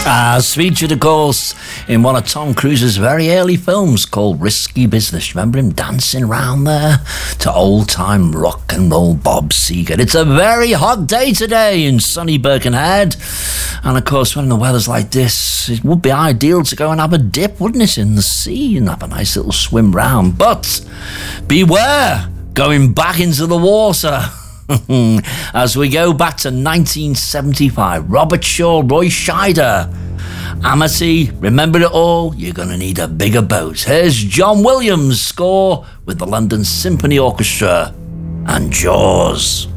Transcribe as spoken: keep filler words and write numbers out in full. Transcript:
As featured, of course, in one of Tom Cruise's very early films called Risky Business. Remember him dancing around there to old-time rock and roll Bob Seger. It's a very hot day today in sunny Birkenhead. And, of course, when the weather's like this, it would be ideal to go and have a dip, wouldn't it, in the sea and have a nice little swim round. But beware going back into the water. As we go back to nineteen seventy-five, Robert Shaw, Roy Scheider, Amity, remember it all? You're going to need a bigger boat. Here's John Williams' score with the London Symphony Orchestra and Jaws.